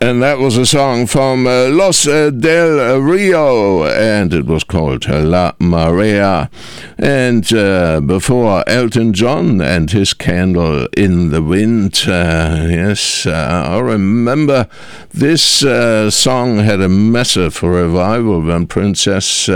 And that was a song from Los del Rio, and it was called La Marea. And before, Elton John and his Candle in the Wind. Yes, I remember this song had a massive revival when Princess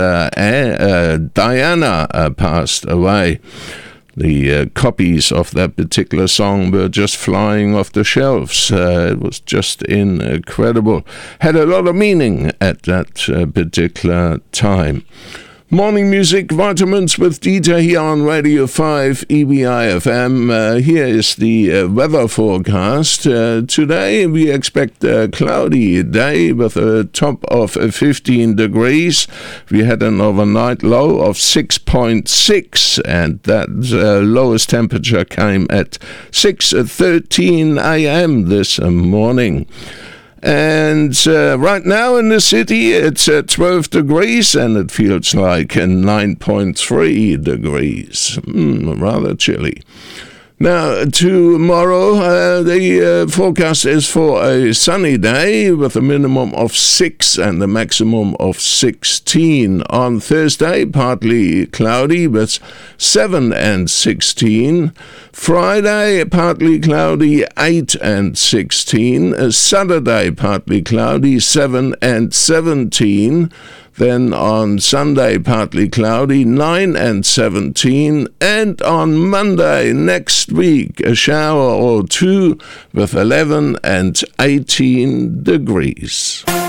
Diana passed away. The copies of that particular song were just flying off the shelves. It was just incredible. Had a lot of meaning at that particular time. Morning Music Vitamins with DJ here on Radio 5 EBI FM. Here is the weather forecast. Today we expect a cloudy day with a top of 15 degrees. We had an overnight low of 6.6, and that lowest temperature came at 6:13 a.m. this morning. And right now in the city, it's 12 degrees, and it feels like 9.3 degrees. Rather chilly. Now, tomorrow, the forecast is for a sunny day with a minimum of 6 and a maximum of 16. On Thursday, partly cloudy with 7 and 16. Friday, partly cloudy, 8 and 16. Saturday, partly cloudy, 7 and 17. Then on Sunday, partly cloudy, 9 and 17. And on Monday next week, a shower or two with 11 and 18 degrees.